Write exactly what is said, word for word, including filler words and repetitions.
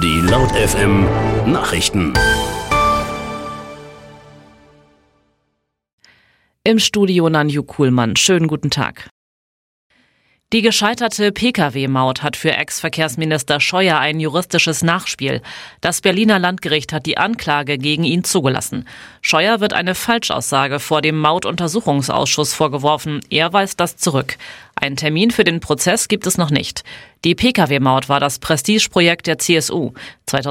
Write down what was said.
Die Laut F M Nachrichten. Im Studio Nanju Kuhlmann. Schönen guten Tag. Die gescheiterte Pkw-Maut hat für Ex-Verkehrsminister Scheuer ein juristisches Nachspiel. Das Berliner Landgericht hat die Anklage gegen ihn zugelassen. Scheuer wird eine Falschaussage vor dem Mautuntersuchungsausschuss vorgeworfen. Er weist das zurück. Einen Termin für den Prozess gibt es noch nicht. Die Pkw-Maut war das Prestigeprojekt der C S U.